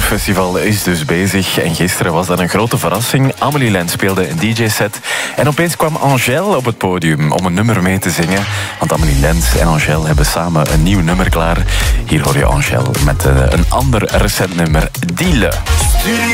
Songfestival is dus bezig. En gisteren was dat een grote verrassing. Amélie Lens speelde een DJ-set. En opeens kwam Angèle op het podium om een nummer mee te zingen. Want Amélie Lens en Angèle hebben samen een nieuw nummer klaar. Hier hoor je Angèle met een ander recent nummer, Deal.